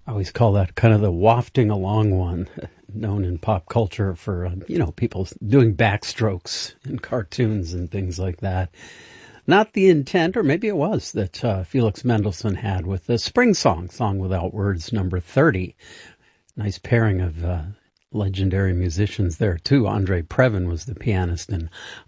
I always call that kind of the wafting along one, known in pop culture for, people doing backstrokes in cartoons and things like that. Not the intent, or maybe it was, that Felix Mendelssohn had with the Spring Song Without Words, number 30. Nice pairing of legendary musicians there, too. Andre Previn was the pianist, and